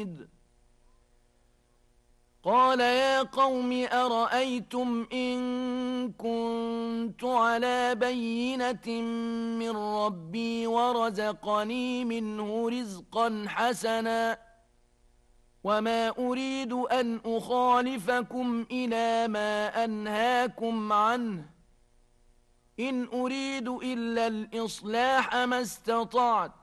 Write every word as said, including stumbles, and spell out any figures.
حميد. قال يا قوم أرأيتم إن كنت على بينة من ربي ورزقني منه رزقا حسنا وما أريد أن أخالفكم إلى ما أنهاكم عنه إن أريد إلا الإصلاح ما استطعت